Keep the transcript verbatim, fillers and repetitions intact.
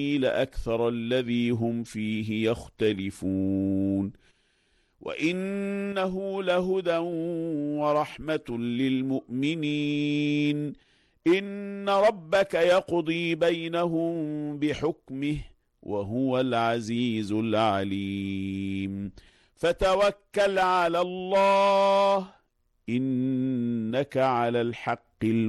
لأكثر الذي هم فيه يختلفون وإنه لهدى ورحمة للمؤمنين إن ربك يقضي بينهم بحكمه وهو العزيز العليم فتوكل على الله إنك على الحق المبين